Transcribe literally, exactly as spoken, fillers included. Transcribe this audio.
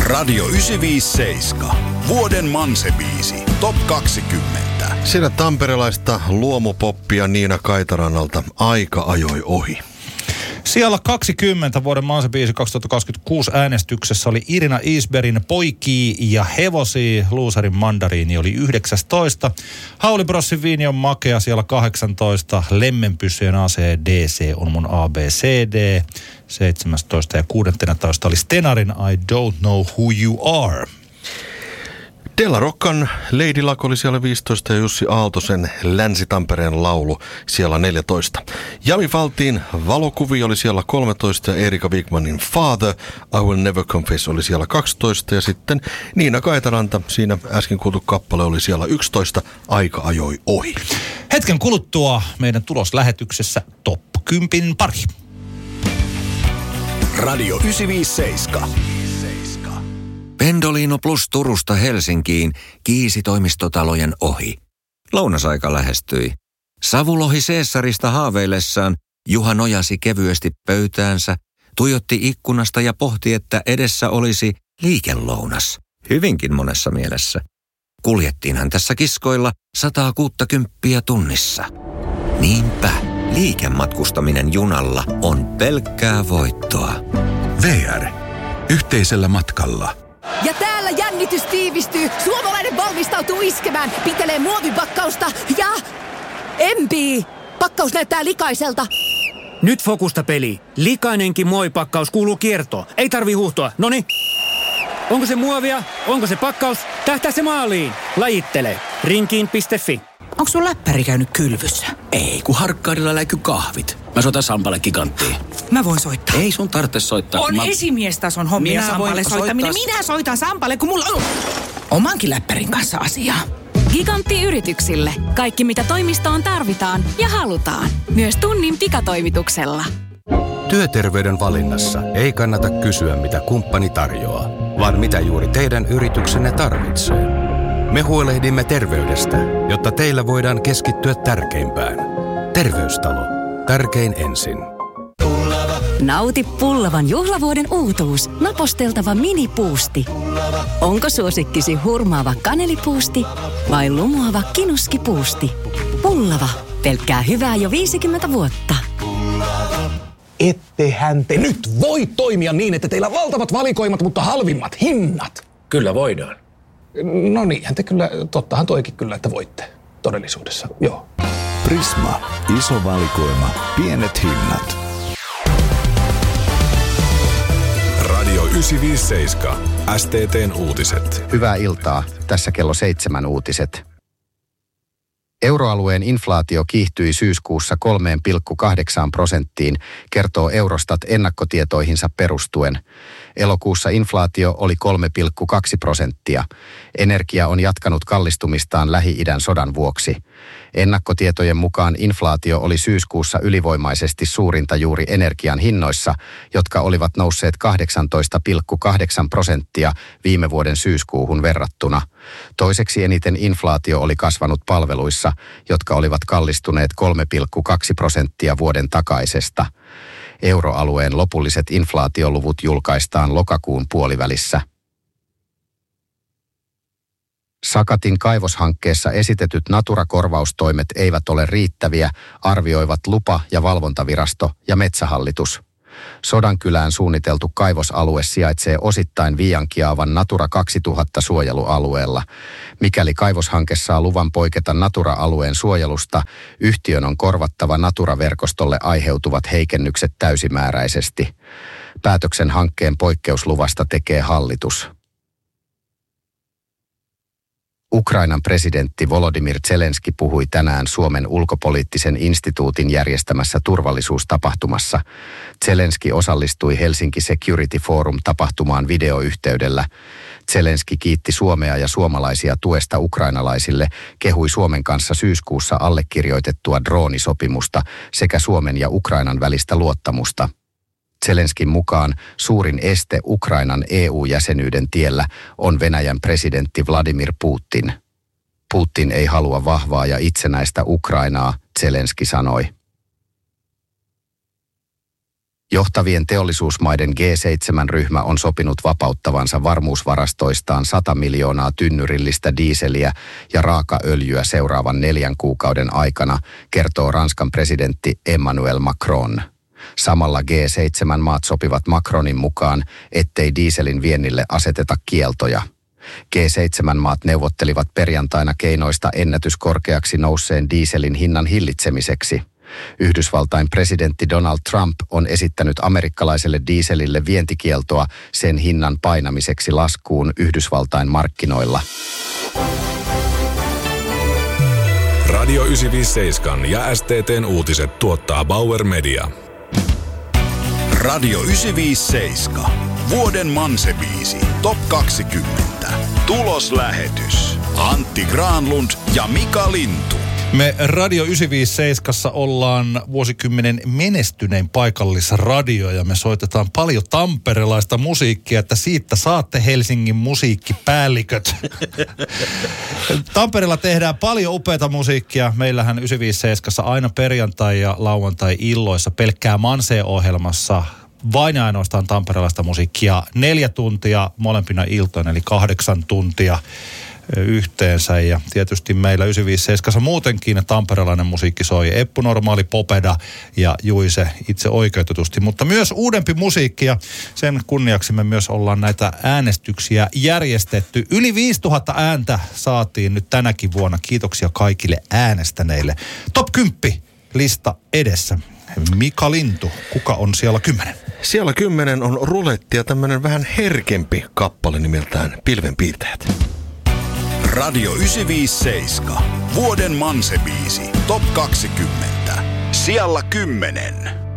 Radio yhdeksänsataaviisikymmentäseitsemän. Vuoden Manse-biisi. Top kaksikymmentä. Siellä tamperelaista luomupoppia Niina Kaitarannalta Aika ajoi ohi. Siellä kaksikymmentä vuoden Manse-biisi kaksituhattakaksikymmentäkuusi äänestyksessä oli Irina Isbergin Poikii ja hevosia. Luusarin mandariini oli yhdeksäntoista. Hauli Brossin Viini on makea siellä kahdeksantoista. Lemmenpyssyjen A C D C on mun A B C D seitsemäntoista ja kuusitoista oli Stenarin I Don't Know Who You Are. Della Roccan Lady Luck oli siellä viisitoista ja Jussi Aaltosen Länsi-Tampereen laulu siellä neljätoista. Jami Faltin Valokuvi oli siellä kolmetoista ja Erika Wigmanin Father I Will Never Confess oli siellä kaksitoista ja sitten Niina Kaitaranta, siinä äsken kuultu kappale oli siellä yksitoista, Aika ajoi ohi. Hetken kuluttua meidän tuloslähetyksessä Top kymmenen pari. Radio yhdeksänsataaviisikymmentäseitsemän. Pendolino Plus Turusta Helsinkiin kiisi toimistotalojen ohi. Lounasaika lähestyi. Savulohi Seessarista haaveillessaan Juha nojasi kevyesti pöytäänsä, tuijotti ikkunasta ja pohti, että edessä olisi liikelounas. Hyvinkin monessa mielessä. Kuljettiinhan tässä kiskoilla sataa kuuttakymppiä tunnissa. Niinpä liikematkustaminen junalla on pelkkää voittoa. V R. Yhteisellä matkalla. Ja täällä jännitys tiivistyy. Suomalainen valmistautuu iskemään. Pitelee muovipakkausta ja empii. Pakkaus näyttää likaiselta. Nyt fokusta peli. Likainenkin muovipakkaus kuuluu kiertoon. Ei tarvi huuhtoa. Noni. Onko se muovia? Onko se pakkaus? Tähtää se maaliin. Lajittele. Rinkiin piste fi. Onko sun läppäri käynyt kylvyssä? Ei, kun Harkkaadilla läiky kahvit. Mä soitan Sampalle Giganttiin. Mä voin soittaa. Ei sun tarvitse soittaa. On mä... esimiestason hommia Sampalle soittaminen. Soittaa... Minä soitan Sampalle, kun mulla on omankin läppärin kanssa asiaa. Gigantti yrityksille. Kaikki mitä toimistoon tarvitaan ja halutaan. Myös tunnin pikatoimituksella. Työterveyden valinnassa ei kannata kysyä, mitä kumppani tarjoaa, vaan mitä juuri teidän yrityksenne tarvitsee. Me huolehdimme terveydestä, jotta teillä voidaan keskittyä tärkeimpään. Terveystalo. Tärkein ensin. Nauti pullavan juhlavuoden uutuus. Naposteltava minipuusti. Onko suosikkisi hurmaava kanelipuusti vai lumoava kinuskipuusti? Pullava. Pelkkää hyvää jo viisikymmentä vuotta. Ettehän te nyt voi toimia niin, että teillä on valtavat valikoimat, mutta halvimmat hinnat. Kyllä voidaan. No niinhän te kyllä, tottahan toikin kyllä, että voitte todellisuudessa, joo. Prisma. Iso valikoima. Pienet hinnat. Radio yhdeksänsataaviisikymmentäseitsemän. S T T:n uutiset. Hyvää iltaa. Tässä kello seitsemän uutiset. Euroalueen inflaatio kiihtyi syyskuussa kolme pilkku kahdeksan prosenttiin, kertoo Eurostat ennakkotietoihinsa perustuen. Elokuussa inflaatio oli kolme pilkku kaksi prosenttia. Energia on jatkanut kallistumistaan Lähi-idän sodan vuoksi. Ennakkotietojen mukaan inflaatio oli syyskuussa ylivoimaisesti suurinta juuri energian hinnoissa, jotka olivat nousseet kahdeksantoista pilkku kahdeksan prosenttia viime vuoden syyskuuhun verrattuna. Toiseksi eniten inflaatio oli kasvanut palveluissa, jotka olivat kallistuneet kolme pilkku kaksi prosenttia vuoden takaisesta. Euroalueen lopulliset inflaatioluvut julkaistaan lokakuun puolivälissä. Sakatin kaivoshankkeessa esitetyt Natura-korvaustoimet eivät ole riittäviä, arvioivat lupa- ja valvontavirasto ja Metsähallitus. Sodankylään suunniteltu kaivosalue sijaitsee osittain Viiankiaavan Natura kaksituhatta suojelualueella. Mikäli kaivoshanke saa luvan poiketa Natura-alueen suojelusta, yhtiön on korvattava Natura-verkostolle aiheutuvat heikennykset täysimääräisesti. Päätöksen hankkeen poikkeusluvasta tekee hallitus. Ukrainan presidentti Volodymyr Zelenski puhui tänään Suomen ulkopoliittisen instituutin järjestämässä turvallisuustapahtumassa. Zelenski osallistui Helsinki Security Forum-tapahtumaan videoyhteydellä. Zelenski kiitti Suomea ja suomalaisia tuesta ukrainalaisille, kehui Suomen kanssa syyskuussa allekirjoitettua droonisopimusta sekä Suomen ja Ukrainan välistä luottamusta. Zelenskin mukaan suurin este Ukrainan E U-jäsenyyden tiellä on Venäjän presidentti Vladimir Putin. Putin ei halua vahvaa ja itsenäistä Ukrainaa, Zelenski sanoi. Johtavien teollisuusmaiden G seitsemän -ryhmä on sopinut vapauttavansa varmuusvarastoistaan sata miljoonaa tynnyrillistä diiseliä ja raakaöljyä seuraavan neljän kuukauden aikana, kertoo Ranskan presidentti Emmanuel Macron. Samalla G seitsemän -maat sopivat Macronin mukaan, ettei dieselin viennille aseteta kieltoja. G seitsemän -maat neuvottelivat perjantaina keinoista ennätyskorkeaksi nousseen dieselin hinnan hillitsemiseksi. Yhdysvaltain presidentti Donald Trump on esittänyt amerikkalaiselle dieselille vientikieltoa sen hinnan painamiseksi laskuun Yhdysvaltain markkinoilla. Radio yhdeksänsataaviisikymmentäseitsemän ja S T T:n uutiset tuottaa Bauer Media. Radio yhdeksänsataaviisikymmentäseitsemän. Vuoden Mansebiisi. Top kaksikymmentä. Tuloslähetys. Antti Granlund ja Mika Lintu. Me Radio yhdeksänsataaviisikymmentäseitsemän ollaan vuosikymmenen menestynein paikallisradio ja me soitetaan paljon tamperelaista musiikkia, että siitä saatte Helsingin musiikkipäälliköt. Tampereella tehdään paljon upeata musiikkia. Meillähän yhdeksänsataaviisikymmentäseitsemän aina perjantai- ja lauantai-illoissa pelkkää Manse-ohjelmassa vain ja ainoastaan tamperelaista musiikkia. Neljä tuntia molempina iltoina, eli kahdeksan tuntia yhteensä. Ja tietysti meillä yhdeksänsataaviisikymmentäseitsemän muutenkin tamperelainen musiikki soi. Eppu Normaali, Popeda ja Juise itse oikeutetusti. Mutta myös uudempi musiikki ja sen kunniaksi me myös ollaan näitä äänestyksiä järjestetty. Yli viisituhatta ääntä saatiin nyt tänäkin vuonna. Kiitoksia kaikille äänestäneille. Top kymmenen lista edessä. Mika Lintu, kuka on siellä kymmenen? Siellä kymmenen on ruletti ja tämmönen vähän herkempi kappale nimeltään Pilvenpiirtäjät. Radio yhdeksänsataaviisikymmentäseitsemän. Vuoden Mansebiisi. Top kaksikymmentä. Siellä kymmenen.